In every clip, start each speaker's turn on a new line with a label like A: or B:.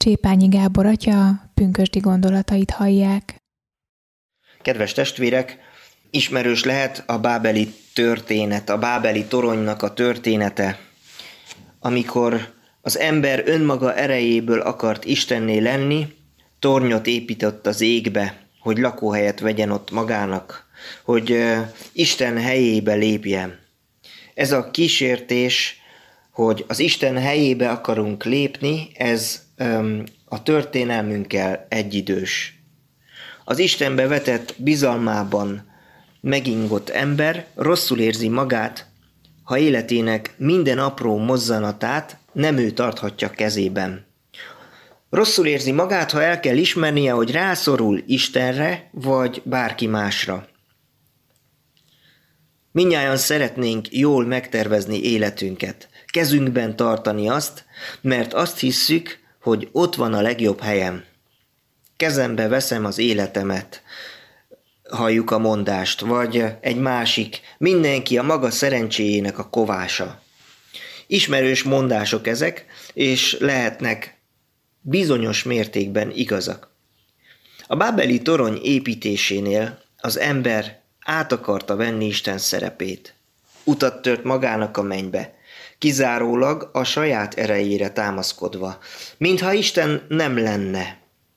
A: Csépányi Gábor atya pünkösdi gondolatait hallják.
B: Kedves testvérek, ismerős lehet a bábeli történet, a bábeli toronynak a története, amikor az ember önmaga erejéből akart Istenné lenni, tornyot épített az égbe, hogy lakóhelyet vegyen ott magának, hogy Isten helyébe lépjen. Ez a kísértés, hogy az Isten helyébe akarunk lépni, ez a történelmünkkel egyidős. Az Istenbe vetett bizalmában megingott ember rosszul érzi magát, ha életének minden apró mozzanatát nem ő tarthatja kezében. Rosszul érzi magát, ha el kell ismernie, hogy rászorul Istenre, vagy bárki másra. Mindnyájan szeretnénk jól megtervezni életünket, kezünkben tartani azt, mert azt hisszük, hogy ott van a legjobb helyem. Kezembe veszem az életemet, halljuk a mondást, vagy egy másik, mindenki a maga szerencséjének a kovása. Ismerős mondások ezek, és lehetnek bizonyos mértékben igazak. A bábeli torony építésénél az ember át akarta venni Isten szerepét. Utat tört magának a mennybe, kizárólag a saját erejére támaszkodva, mintha Isten nem lenne.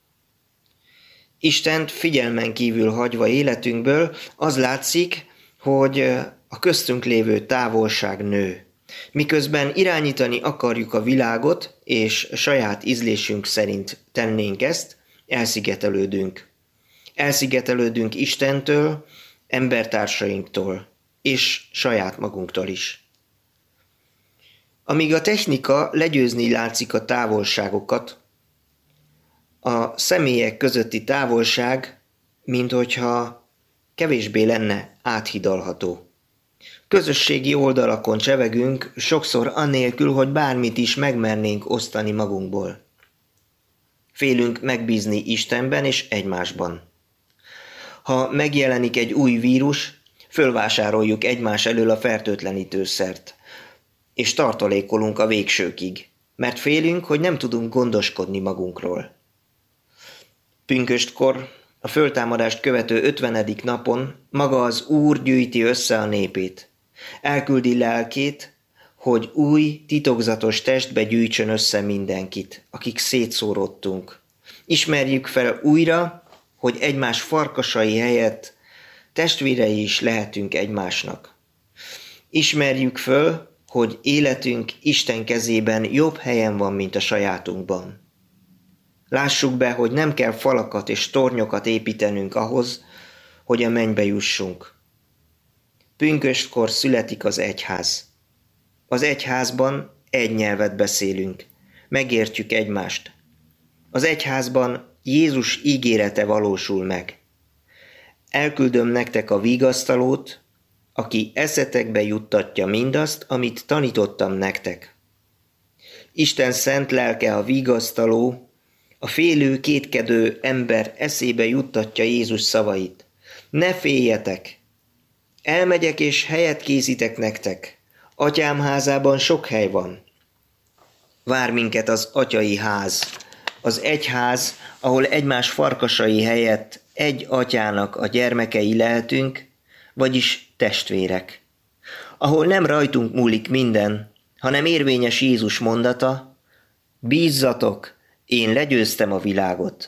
B: Istent figyelmen kívül hagyva életünkből az látszik, hogy a köztünk lévő távolság nő. Miközben irányítani akarjuk a világot, és saját ízlésünk szerint tennénk ezt, elszigetelődünk. Elszigetelődünk Istentől, embertársainktól, és saját magunktól is. Amíg a technika legyőzni látszik a távolságokat, a személyek közötti távolság, minthogyha kevésbé lenne áthidalható. Közösségi oldalakon csevegünk, sokszor annélkül, hogy bármit is megmernénk osztani magunkból. Félünk megbízni Istenben és egymásban. Ha megjelenik egy új vírus, fölvásároljuk egymás elől a fertőtlenítőszert, és tartalékolunk a végsőkig, mert félünk, hogy nem tudunk gondoskodni magunkról. Pünköstkor, a föltámadást követő 50. napon maga az Úr gyűjti össze a népét. Elküldi lelkét, hogy új, titokzatos testbe gyűjtsön össze mindenkit, akik szétszóródtunk. Ismerjük fel újra, hogy egymás farkasai helyett testvérei is lehetünk egymásnak. Ismerjük föl, hogy életünk Isten kezében jobb helyen van, mint a sajátunkban. Lássuk be, hogy nem kell falakat és tornyokat építenünk ahhoz, hogy a mennybe jussunk. Pünköstkor születik az egyház. Az egyházban egy nyelvet beszélünk, megértjük egymást. Az egyházban Jézus ígérete valósul meg. Elküldöm nektek a vigasztalót, aki eszetekbe juttatja mindazt, amit tanítottam nektek. Isten szent lelke a vigasztaló, a félő, kétkedő ember eszébe juttatja Jézus szavait. Ne féljetek! Elmegyek és helyet készítek nektek. Atyám házában sok hely van. Vár minket az atyai ház, az egyház, ahol egymás farkasai helyett egy atyának a gyermekei lehetünk, vagyis testvérek. Ahol nem rajtunk múlik minden, hanem érvényes Jézus mondata, bízzatok, én legyőztem a világot.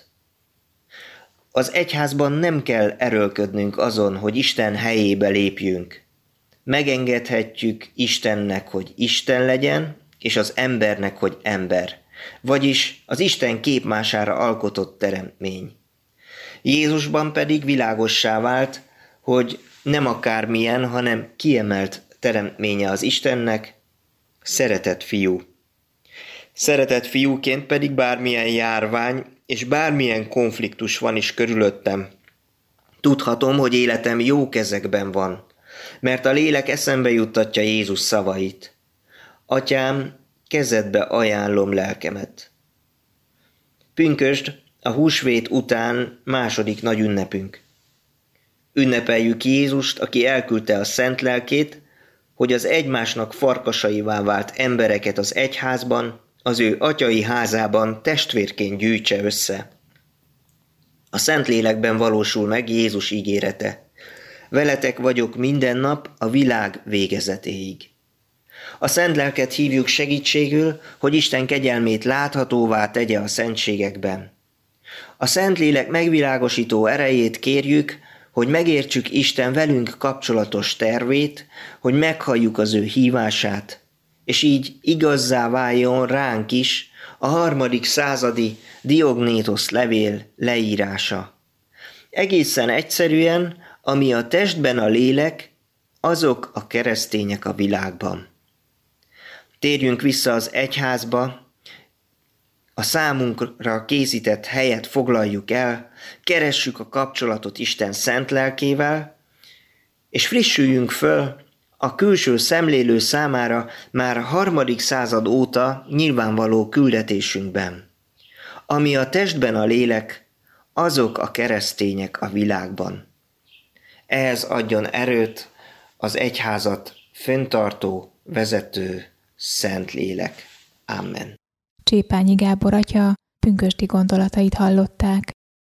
B: Az egyházban nem kell erőlködnünk azon, hogy Isten helyébe lépjünk. Megengedhetjük Istennek, hogy Isten legyen, és az embernek, hogy ember. Vagyis az Isten képmására alkotott teremtmény. Jézusban pedig világossá vált, hogy nem akármilyen, hanem kiemelt teremtménye az Istennek, szeretett fiú. Szeretett fiúként pedig bármilyen járvány és bármilyen konfliktus van is körülöttem. Tudhatom, hogy életem jó kezekben van, mert a lélek eszembe juttatja Jézus szavait. Atyám, kezedbe ajánlom lelkemet. Pünkösd a húsvét után második nagy ünnepünk. Ünnepeljük Jézust, aki elküldte a szent lelkét, hogy az egymásnak farkasaivá vált embereket az egyházban, az ő atyai házában testvérként gyűjtse össze. A Szentlélekben valósul meg Jézus ígérete. Veletek vagyok minden nap a világ végezetéig. A Szent Lelket hívjuk segítségül, hogy Isten kegyelmét láthatóvá tegye a szentségekben. A Szentlélek megvilágosító erejét kérjük, hogy megértsük Isten velünk kapcsolatos tervét, hogy meghalljuk az ő hívását, és így igazzá váljon ránk is a 3. századi Diognétosz levél leírása. Egészen egyszerűen, ami a testben a lélek, azok a keresztények a világban. Térjünk vissza az egyházba, a számunkra készített helyet foglaljuk el, keressük a kapcsolatot Isten szent lelkével, és frissüljünk föl a külső szemlélő számára már a 3. század óta nyilvánvaló küldetésünkben. Ami a testben a lélek, azok a keresztények a világban. Ehhez adjon erőt az egyházat fenntartó, vezető Szentlélek. Amen.
A: Csépányi Gábor atya pünkösdi gondolatait hallották.